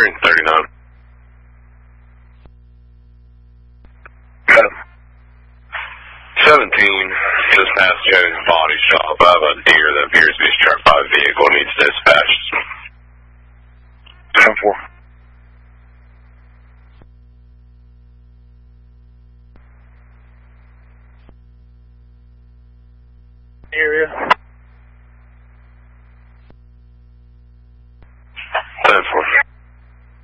39. Okay. 17, just past Joe's body shop. I have a deer that appears to be struck by a vehicle, needs dispatched. 10-4. Area.